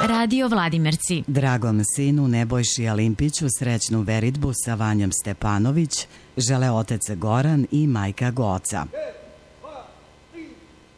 Radio Vladimirci. Dragom sinu Nebojši Alimpiću srećnu veritbu sa Vanjom Stepanović žele otac Goran i majka Goca.